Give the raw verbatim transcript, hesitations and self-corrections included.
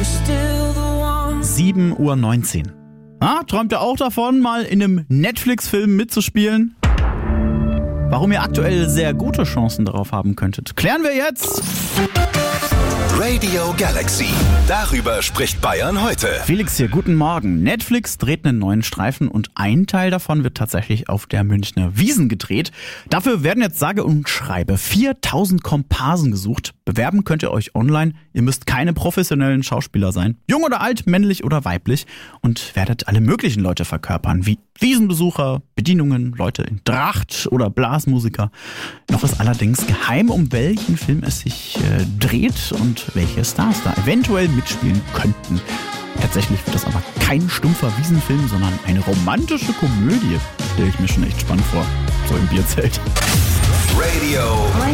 sieben Uhr neunzehn. Ah, träumt ihr auch davon, mal in einem Netflix-Film mitzuspielen? Warum ihr aktuell sehr gute Chancen darauf haben könntet, klären wir jetzt. Radio Galaxy. Darüber spricht Bayern heute. Felix hier, guten Morgen. Netflix dreht einen neuen Streifen und ein Teil davon wird tatsächlich auf der Münchner Wiesn gedreht. Dafür werden jetzt sage und schreibe viertausend Komparsen gesucht. Bewerben könnt ihr euch online. Ihr müsst keine professionellen Schauspieler sein. Jung oder alt, männlich oder weiblich. Und werdet alle möglichen Leute verkörpern, wie Wiesenbesucher, Bedienungen, Leute in Tracht oder Blasmusiker. Noch ist allerdings geheim, um welchen Film es sich äh, dreht und welche Stars da eventuell mitspielen könnten. Tatsächlich wird das aber kein stumpfer Wiesenfilm, sondern eine romantische Komödie. Stelle ich mir schon echt spannend vor, so im Bierzelt. Radio